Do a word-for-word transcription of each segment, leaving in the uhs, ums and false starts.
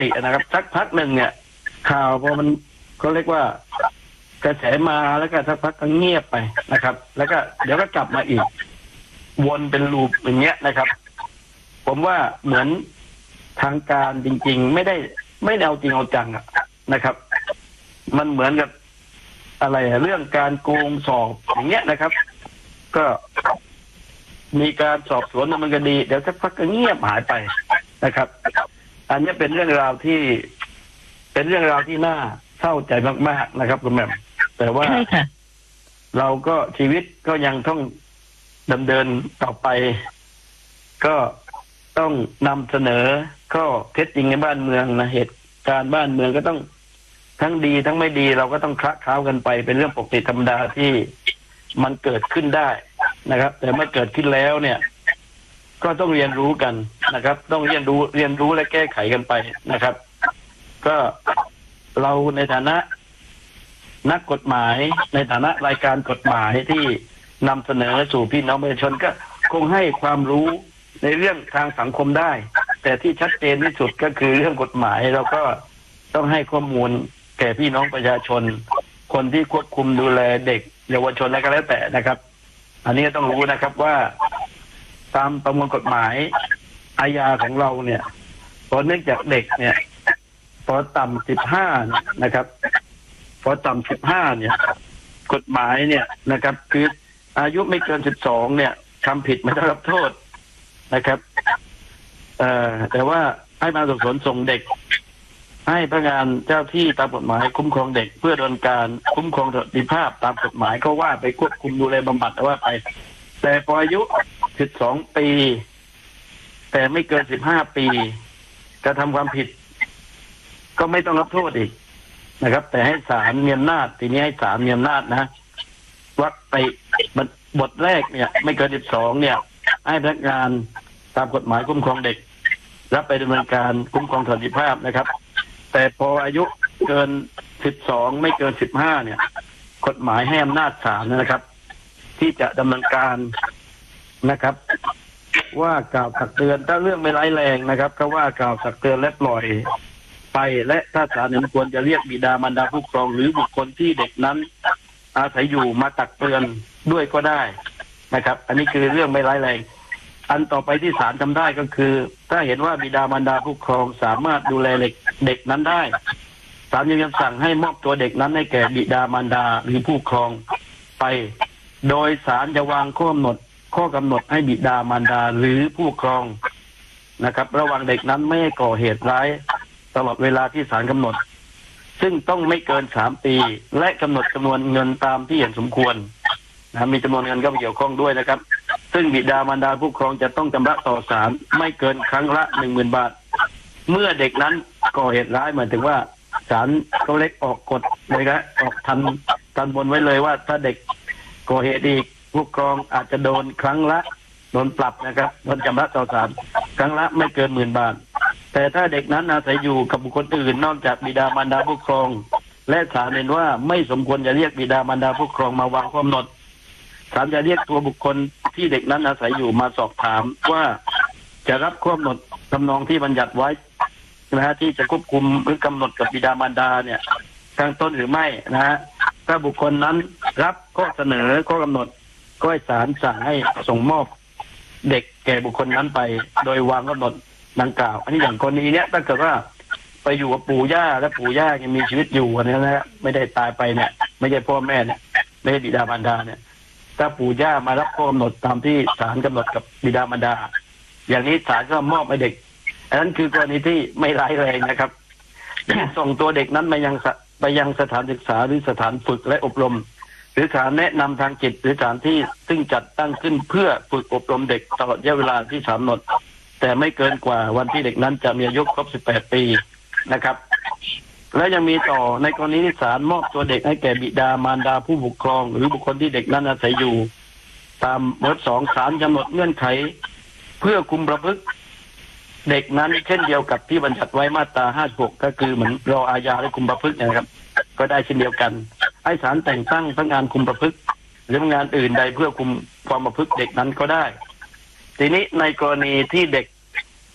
ตินะครับสักพักหนึ่งเนี่ยข่าวพอมันเขาเรียกว่ากระแสมาแล้วก็สักพักก็เงียบไปนะครับแล้วก็เดี๋ยวก็กลับมาอีกวนเป็นลูปอย่างเงี้ยนะครับผมว่าเหมือนทางการจริงๆไม่ได้ไม่ได้เอาจริงเอาจังอะนะครับมันเหมือนกับอะไรเรื่องการโกงสอบอย่างเงี้ยนะครับก็มีการสอบสวนดำเนินคดีเดี๋ยวสักพักก็เงียบหายไปนะครับอันนี้เป็นเรื่องราวที่เป็นเรื่องราวที่น่าเศร้าใจมากๆนะครับคุณแม่แต่ว่าเราก็ชีวิตก็ยังต้องดำเนินต่อไปก็ต้องนำเสนอข้อเท็จจริงในบ้านเมืองนะเหตุการณ์บ้านเมืองก็ต้องทั้งดีทั้งไม่ดีเราก็ต้องคละเคล้ากันไปเป็นเรื่องปกติธรรมดาที่มันเกิดขึ้นได้นะครับแต่เมื่อเกิดขึ้นแล้วเนี่ยก็ต้องเรียนรู้กันนะครับต้องเรียนรู้เรียนรู้และแก้ไขกันไปนะครับก็เราในฐานะนักกฎหมายในฐานะรายการกฎหมายที่นำเสนอสู่พี่น้องประชาชนก็คงให้ความรู้ในเรื่องทางสังคมได้แต่ที่ชัดเจนที่สุดก็คือเรื่องกฎหมายเราก็ต้องให้ข้อมูลแก่พี่น้องประชาชนคนที่ควบคุมดูแลเด็กเยาวชนและก็แล้วแต่นะครับอันนี้ต้องรู้นะครับว่าตามประมวลกฎหมายอาญาของเราเนี่ยพอเนื่องจากเด็กเนี่ยพอต่ำสิบห้านะครับพอต่ำสิบห้าเนี่ยกฎหมายเนี่ยนะครับคืออายุไม่เกินสิบสองเนี่ยทำผิดไม่ต้องรับโทษนะครับเอ่อแต่ว่าให้มาสอบสวนส่งเด็กให้พนักงานเจ้าที่ตามกฎหมายคุ้มครองเด็กเพื่อดำเนินการคุ้มครองสวัสดิภาพตามกฎหมายก็ว่าไปควบคุมดูแลบำบัดว่าไปแต่พออายุสิบสองปีแต่ไม่เกินสิบห้าปีกระทำความผิดก็ไม่ต้องรับโทษอีกนะครับแต่ให้ศาลมีอำนาจทีนี้ให้ศาลมีอำนาจนะวัดไปบทแรกเนี่ยไม่เกินสิบสองเนี่ยให้พนักงานตามกฎหมายคุ้มครองเด็กรับไปดำเนินการคุ้มครองสวัสดิภาพนะครับแต่พออายุเกินสิบสองไม่เกินสิบห้าเนี่ยกฎหมายให้อำนาจศาลนะครับ ที่จะดำเนินการนะครับว่ากล่าวตักเตือนถ้าเรื่องไม่ร้ายแรงนะครับก็ว่ากล่าวตักเตือนและปล่อยไปและถ้าศาลเห็นควรจะเรียกบิดามารดาผู้ปกครองหรือบุคคลที่เด็กนั้นอาศัยอยู่มาตักเตือนด้วยก็ได้นะครับอันนี้คือเรื่องไม่ร้ายแรงอันต่อไปที่ศาลทำได้ก็คือถ้าเห็นว่าบิดามารดาผู้ปกครองสามารถดูแลเด็กเด็กนั้นได้ศาลยังสั่งให้มอบตัวเด็กนั้นให้แก่บิดามารดาหรือผู้ปกครองไปโดยศาลจะวางข้อกำหนดข้อกำหนดให้บิดามารดาหรือผู้ปกครองนะครับระวังเด็กนั้นไม่ให้ก่อเหตุร้ายตลอดเวลาที่ศาลกำหนดซึ่งต้องไม่เกินสามปีและกำหนดจำนวนเงินตามที่เห็นสมควรนะมีจำนวนเงินก็เกี่ยวข้องด้วยนะครับซึ่งบิดามารดาผู้ปกครองจะต้องชำระต่อศาลไม่เกินครั้งละหนึ่งหมื่นบาทเมื่อเด็กนั้นก่อเหตุร้ายหมายถึงว่าศาลเขาเล็กออกกฎเลยครับออกทันทันบนไว้เลยว่าถ้าเด็กก่อเหตุอีกผู้ปกครองอาจจะโดนครั้งละโดนปรับนะครับโดนชำระต่อศาลครั้งละไม่เกินหมื่นบาทแต่ถ้าเด็กนั้นอาศัยอยู่กับบุคคลอื่นนอกจากบิดามารดาผู้ปกครองและศาลเห็นว่าไม่สมควรจะเรียกบิดามารดาผู้ปกครองมาวางข้อกำหนดศาลจะเรียกตัวบุคคลที่เด็กนั้นอาศัยอยู่มาสอบถามว่าจะรับข้อกำหนดทำนองที่บัญญัติไว้นะฮะที่จะควบคุมหรือกำหนดกับบิดามารดาเนี่ยข้างต้นหรือไม่นะฮะถ้าบุคคลนั้นรับข้อเสนอข้อกำหนดก็ให้ศาลสั่งให้ส่งมอบเด็กแก่บุคคลนั้นไปโดยวางกำหนดดังกล่าวอันนี้อย่างกรณีเนี้ยถ้าเกิดว่าไปอยู่กับปู่ย่าและปู่ย่ายังมีชีวิตอยู่นะฮะไม่ได้ตายไปเนี่ยไม่ใช่พ่อแม่เนี่ยไม่ใช่บิดามารดาเนี่ยถ้าปู่ย่ามารับข้อกำหนดตามที่ศาลกำหนดกับบิดามารดาอย่างนี้ศาลก็มอบให้เด็กอันนั้นคือกรณีที่ไม่ร้ายแรงนะครับ ส่งตัวเด็กนั้นไปยังไปยังสถานศึกษาหรือสถานฝึกและอบรมหรือสถานแนะนำทางจิตหรือสถานที่ซึ่งจัดตั้งขึ้นเพื่อฝึกอบรมเด็กตลอดระยะเวลาที่ศาลกำหนดแต่ไม่เกินกว่าวันที่เด็กนั้นจะมีอายุครบสิบแปดปีนะครับและยังมีต่อในกรณีที่ศาลมอบตัวเด็กให้แก่บิดามารดาผู้ปกครองหรือบุคคลที่เด็กนั้นอาศัยอยู่ตามบทสองศาลกำหนดเงื่อนไขเพื่อคุมประพฤติเด็กนั้นเช่นเดียวกับที่บัญญัติไว้มาตราห้าสิบหกก็คือเหมือนรออาญาและคุมประพฤตินะครับก็ได้เช่นเดียวกันให้ศาลแต่งตั้งพนักงานคุมประพฤติหรือพนักงานอื่นใดเพื่อคุมความประพฤติเด็กนั้นก็ได้ทีนี้ในกรณีที่เด็ก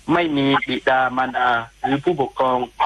ไม่มีบิดามารดาหรือผู้ปกครอง